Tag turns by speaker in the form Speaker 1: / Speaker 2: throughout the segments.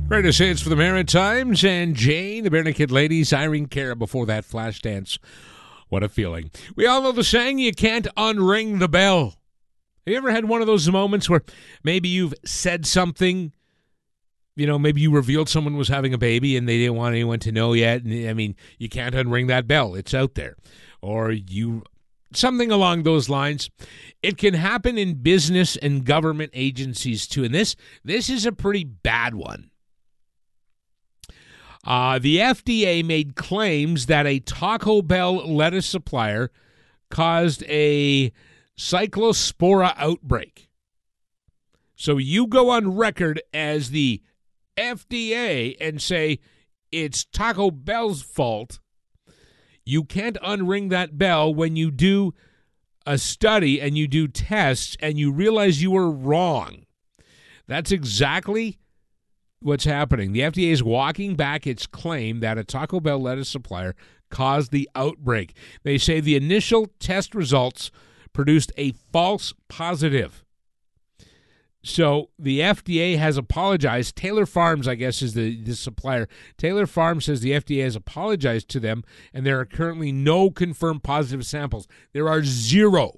Speaker 1: Greatest hits for the Maritimes and Jane, the Bare Naked Ladies, Irene Cara before that flash dance. What a feeling. We all know the saying, you can't unring the bell. Have you ever had one of those moments where maybe you've said something, maybe you revealed someone was having a baby and they didn't want anyone to know yet. And you can't unring that bell. It's out there. Or something along those lines. It can happen in business and government agencies too. And this is a pretty bad one. The FDA made claims that a Taco Bell lettuce supplier caused a cyclospora outbreak. So you go on record as the FDA and say it's Taco Bell's fault. You can't unring that bell when you do a study and you do tests and you realize you were wrong. That's exactly what's happening. The FDA is walking back its claim that a Taco Bell lettuce supplier caused the outbreak. They say the initial test results produced a false positive. So the FDA has apologized. Taylor Farms, I guess, is the supplier. Taylor Farms says the FDA has apologized to them, and there are currently no confirmed positive samples. There are 0.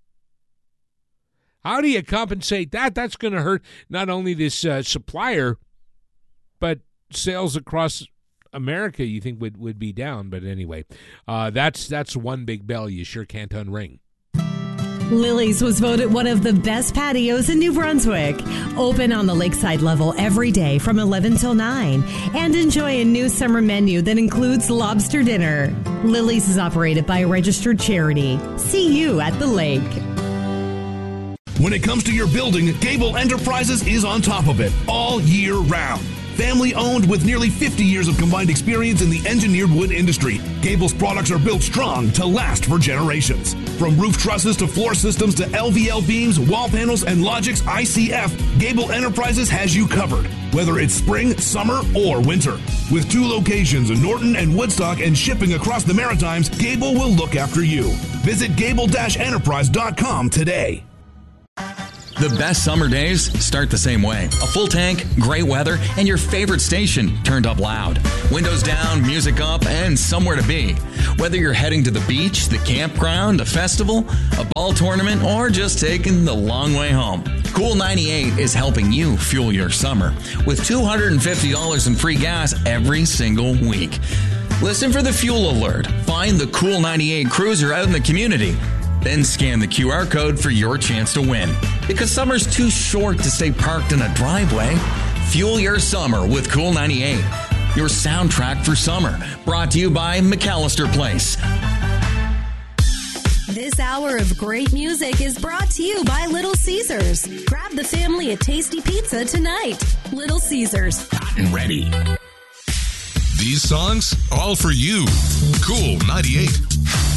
Speaker 1: How do you compensate that? That's going to hurt not only this supplier, but sales across America, you think would be down. But anyway, that's one big bell you sure can't unring.
Speaker 2: Lily's was voted one of the best patios in New Brunswick. Open on the lakeside level every day from 11 till 9. And enjoy a new summer menu that includes lobster dinner. Lily's is operated by a registered charity. See you at the lake.
Speaker 3: When it comes to your building, Gable Enterprises is on top of it all year round. Family owned with nearly 50 years of combined experience in the engineered wood industry, Gable's products are built strong to last for generations. From roof trusses to floor systems to LVL beams, wall panels, and Logix ICF, Gable Enterprises has you covered, whether it's spring, summer, or winter. With 2 locations in Norton and Woodstock and shipping across the Maritimes, Gable will look after you. Visit gable-enterprise.com today.
Speaker 4: The best summer days start the same way. A full tank, great weather, and your favorite station turned up loud. Windows down, music up, and somewhere to be. Whether you're heading to the beach, the campground, a festival, a ball tournament, or just taking the long way home, Cool 98 is helping you fuel your summer with $250 in free gas every single week. Listen for the fuel alert. Find the Cool 98 cruiser out in the community. Then scan the QR code for your chance to win. Because summer's too short to stay parked in a driveway. Fuel your summer with Cool 98. Your soundtrack for summer. Brought to you by McAllister Place.
Speaker 2: This hour of great music is brought to you by Little Caesars. Grab the family a tasty pizza tonight. Little Caesars.
Speaker 3: Hot and ready.
Speaker 5: These songs, all for you. Cool 98.